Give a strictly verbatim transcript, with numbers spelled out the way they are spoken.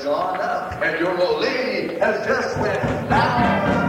has gone up, and your old lady has just went down.